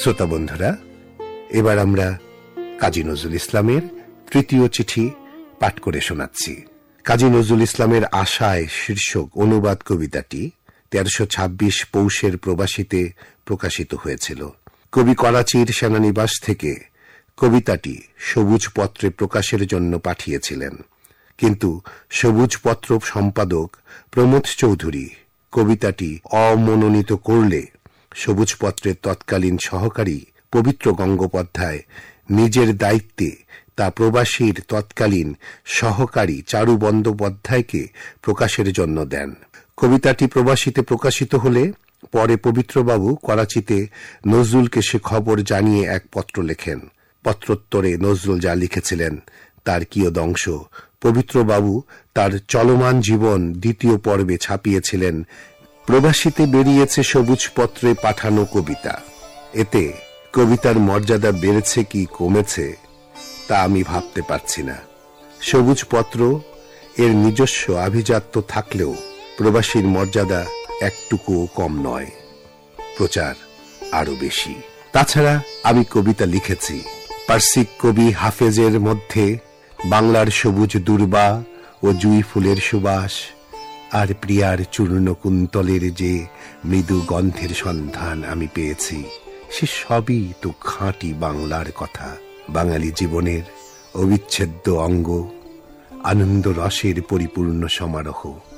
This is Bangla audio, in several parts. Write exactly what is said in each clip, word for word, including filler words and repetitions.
শ্রোতা বন্ধুরা, এবার আমরা কাজী নজরুল ইসলামের তৃতীয় চিঠি পাঠ করে শোনাচ্ছি। কাজী নজরুল ইসলামের আশায় শীর্ষক অনুবাদ কবিতাটি তেরোশো ছাব্বিশ পৌষের প্রবাসীতে প্রকাশিত হয়েছিল। কবি করাচির সেনানিবাস থেকে কবিতাটি সবুজ পত্রে প্রকাশের জন্য পাঠিয়েছিলেন, কিন্তু সবুজ পত্র সম্পাদক প্রমোদ চৌধুরী কবিতাটি অমনোনীত করলে সবুজ পত্রের তৎকালীন সহকারী পবিত্র গঙ্গোপাধ্যায় নিজের দায়িত্বে তা প্রবাসীর তৎকালীন সহকারী চারু বন্দ্যোপাধ্যায়কে প্রকাশের জন্য দেন। কবিতাটি প্রবাসীতে প্রকাশিত হলে পরে পবিত্রবাবু করাচিতে নজরুলকে সে খবর জানিয়ে এক পত্র লেখেন। পত্রোত্তরে নজরুল যা লিখেছিলেন তার কিয়দংশ পবিত্রবাবু তার চলমান জীবন দ্বিতীয় পর্বে ছাপিয়েছিলেন প্রবাসীতে বেরিয়েছে সবুজ পত্রে পাঠানো কবিতা। এতে কবিতার মর্যাদা বেড়েছে কি কমেছে তা আমি ভাবতে পারছি না। সবুজ পত্র এর নিজস্ব আভিজাত্য থাকলেও প্রবাসীর মর্যাদা একটুকুও কম নয়, প্রচার আরো বেশি। তাছাড়া আমি কবিতা লিখেছি পার্সিক কবি হাফেজের মধ্যে বাংলার সবুজ দুর্বা ও জুই ফুলের সুবাস আর প্রিয়ার চূর্ণ কুন্তলের যে মৃদু গন্ধের সন্ধান আমি পেয়েছি, সে সবই তো খাঁটি বাংলার কথা। বাঙালি জীবনের অবিচ্ছেদ্য অঙ্গ, আনন্দ রসের পরিপূর্ণ সমারোহ।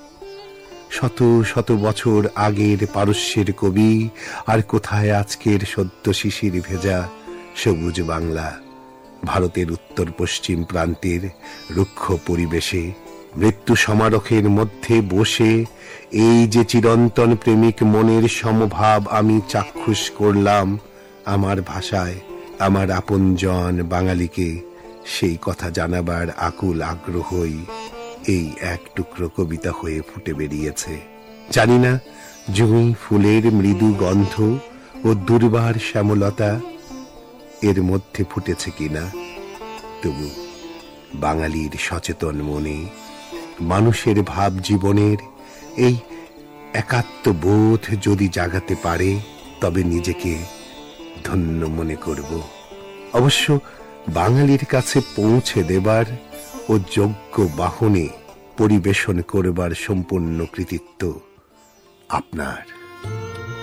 শত শত বছর আগের পারস্যের কবি, আর কোথায় আজকের সদ্য শিশির ভেজা সবুজ বাংলা। ভারতের উত্তর পশ্চিম প্রান্তের রুক্ষ পরিবেশে মৃত্যু সমারোহের মধ্যে বসে এই যে চিরন্তন প্রেমিক মনের সমভাব আমি চাক্ষুষ করলাম আমার ভাষায়, আমার আপনজন বাঙালিকে সেই কথা জানাবার আকুল আগ্রহই এই এক টুকরো কবিতা হয়ে ফুটে বেরিয়েছে। জানি না জুঁই ফুলের মৃদু গন্ধ ও দুর্বার শ্যামলতা এর মধ্যে ফুটেছে কিনা, তবু বাঙালির সচেতন মনে মানুষের ভাব জীবনের এই একাত্ম বোধ যদি জাগাতে পারে তবে নিজেকে ধন্য মনে করব। অবশ্য বাঙালির কাছে পৌঁছে দেবার ও যোগ্য বাহনে পরিবেশন করবার সম্পূর্ণ কৃতিত্ব আপনার।